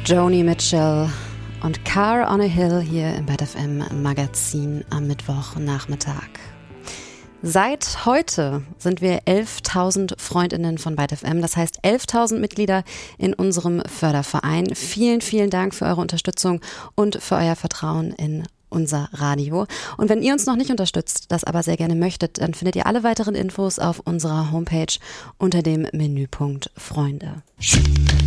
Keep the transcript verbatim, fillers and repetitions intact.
Joni Mitchell und Car on a Hill hier im Bad F M Magazin am Mittwochnachmittag. Seit heute sind wir elftausend Freundinnen von Bad F M, das heißt elftausend Mitglieder in unserem Förderverein. Vielen, vielen Dank für eure Unterstützung und für euer Vertrauen in unser Radio. Und wenn ihr uns noch nicht unterstützt, das aber sehr gerne möchtet, dann findet ihr alle weiteren Infos auf unserer Homepage unter dem Menüpunkt Freunde.